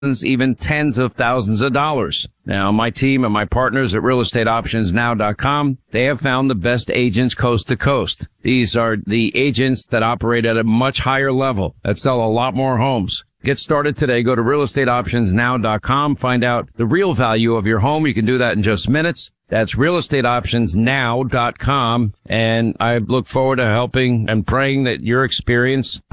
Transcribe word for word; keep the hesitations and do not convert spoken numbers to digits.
even tens of thousands of dollars. Now, my team and my partners at real estate options now dot com, they have found the best agents coast to coast. These are the agents that operate at a much higher level, that sell a lot more homes. Get started today. Go to real estate options now dot com. Find out the real value of your home. You can do that in just minutes. That's real estate options now dot com. And I look forward to helping and praying that your experience